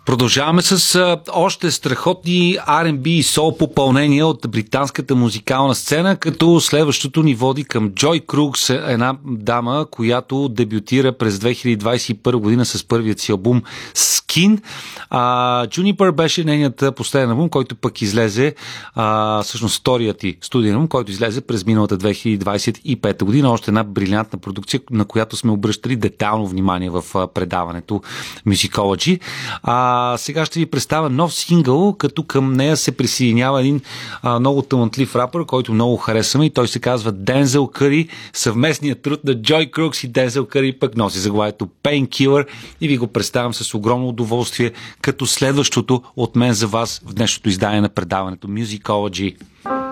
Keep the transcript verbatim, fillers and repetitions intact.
Продължаваме с а, още страхотни Ар енд Би и сол попълнения от британската музикална сцена, като следващото ни води към Джой Крукс, една дама, която дебютира през две хиляди двадесет и първа година с първият си албум Skin. А, Juniper беше нейният последен албум, който пък излезе, а, всъщност вторият ти студиен албум, който излезе през миналата две хиляди двадесет и пета година. Още една брилянтна продукция, на която сме обръщали детайлно внимание в а, предаването Musicology. А, А, сега ще ви представя нов сингъл, като към нея се присъединява един а, много талантлив рапър, който много харесваме и той се казва Дензел Къри. Съвместният труд на Джой Крукс и Дензел Къри пък носи заглавието Painkiller и ви го представям с огромно удоволствие като следващото от мен за вас в днешното издание на предаването Musicology.